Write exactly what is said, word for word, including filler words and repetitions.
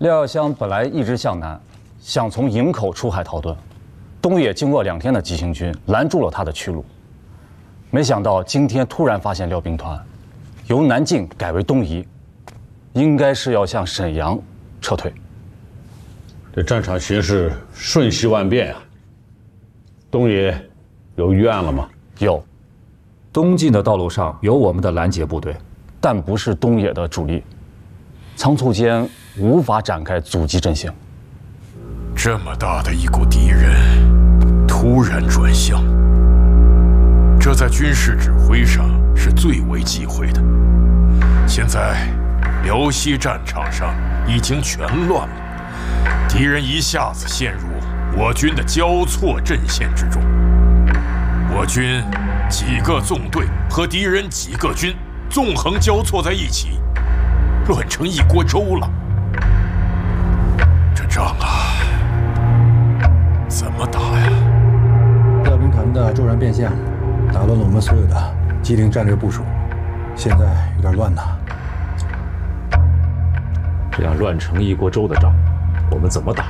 廖耀湘本来一直向南，想从营口出海逃遁，东野经过两天的急行军，拦住了他的去路。没想到今天突然发现廖兵团由南进改为东移，应该是要向沈阳撤退。 这战场形势瞬息万变啊！东野有预案了吗？ 有，东进的道路上有我们的拦截部队，但不是东野的主力，仓促间无法展开阻击阵线。 这么大的一股敌人突然转向，这在军事指挥上是最为忌讳的。现在辽西战场上已经全乱了，敌人一下子陷入我军的交错阵线之中，我军几个纵队和敌人几个军纵横交错在一起，乱成一锅粥了。这仗啊，怎么打呀？ 廖兵团的骤然变向，打乱了我们所有的既定战略部署，现在有点乱呐。 这样乱成一锅粥的仗，我们怎么打？